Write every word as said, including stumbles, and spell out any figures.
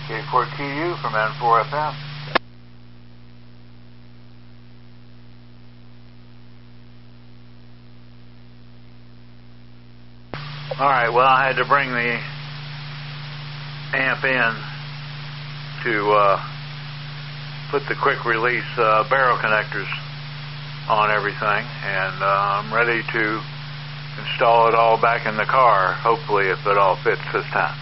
K four Q U from N four F M. Alright, well, I had to bring the amp in to uh, put the quick release uh, barrel connectors on everything, and uh, I'm ready to install it all back in the car, hopefully, if it all fits this time.